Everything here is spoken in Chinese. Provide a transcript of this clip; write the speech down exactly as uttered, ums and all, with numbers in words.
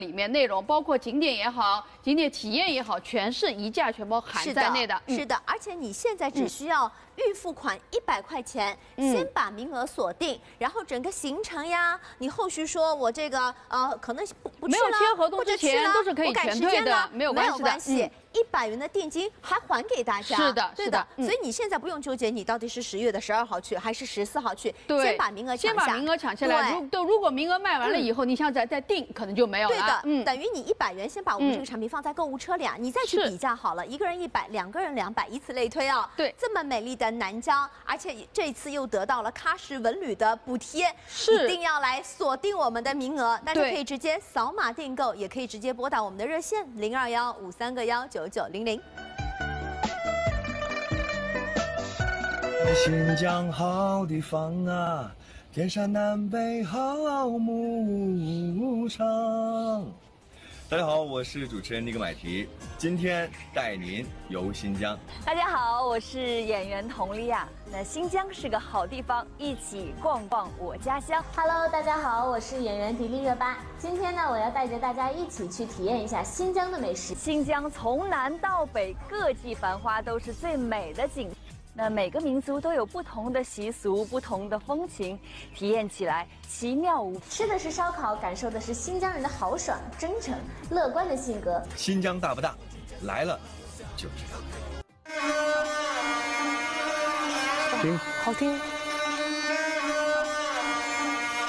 里面内容包括景点也好，景点体验也好，全是一价全包含在内的。 是的，嗯、是的，而且你现在只需要预付款一百块钱，嗯、先把名额锁定，然后整个行程呀，你后续说我这个呃可能不不去了， 没有签合同之前都是可以全退的，没有关系的。 没有关系。嗯一百元的定金还还给大家， 是的， 对的，嗯、所以你现在不用纠结，你到底是十月的十二号去还是十四号去， 对， 先把名额抢下， 先把名额抢下来。如对，如果名额卖完了以后，嗯、你想再再定，可能就没有了。 对的，嗯，等于你一百元先把我们这个产品放在购物车里啊，嗯、你再去比价好了，一个人一百，两个人两百，以此类推啊。 对， 这么美丽的南疆，而且这一次又得到了喀什文旅的补贴， 是， 一定要来锁定我们的名额。大家可以直接扫码订购，也可以直接拨打我们的热线零二幺五三个幺九九零零。 新疆好地方啊，天山南北好牧场。大家好，我是主持人尼格买提，今天带您游新疆。 大家好，我是演员佟丽娅。那新疆是个好地方，一起逛逛我家乡。 Hello， 大家好，我是演员迪丽热巴。今天呢，我要带着大家一起去体验一下新疆的美食。 新疆从南到北，各季繁花都是最美的景。那每个民族都有不同的习俗、不同的风情，体验起来奇妙无比。 吃的是烧烤，感受的是新疆人的豪爽、真诚、乐观的性格。 新疆大不大？来了就知道。 听，好听。